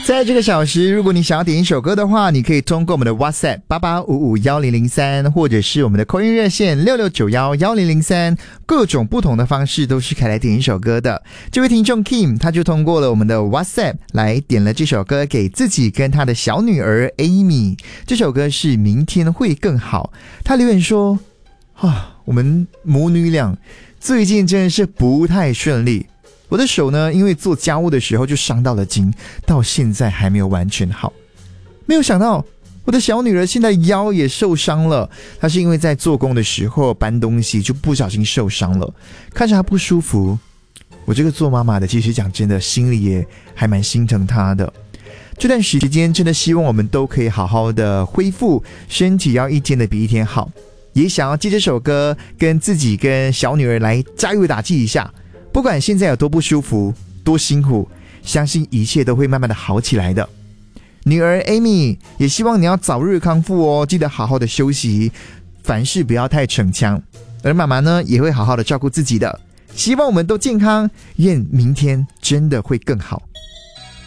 在这个小时，如果你想要点一首歌的话，你可以通过我们的 WhatsApp 88551003，或者是我们的call in热线66911003，各种不同的方式都是可以来点一首歌的。这位听众 Kim 他就通过了我们的 WhatsApp 来点了这首歌给自己跟他的小女儿 Amy， 这首歌是明天会更好。他留言说我们母女俩最近真的是不太顺利，我的手呢，因为做家务的时候就伤到了筋，到现在还没有完全好。没有想到我的小女儿现在腰也受伤了，她是因为在做工的时候搬东西就不小心受伤了，看着她不舒服，我这个做妈妈的其实讲真的心里也还蛮心疼她的。这段时间真的希望我们都可以好好的恢复，身体要一天的比一天好，也想要借这首歌跟自己跟小女儿来加油打气一下，不管现在有多不舒服多辛苦，相信一切都会慢慢的好起来的。女儿 Amy 也希望你要早日康复哦，记得好好的休息，凡事不要太逞强。而妈妈呢也会好好的照顾自己的，希望我们都健康，愿明天真的会更好。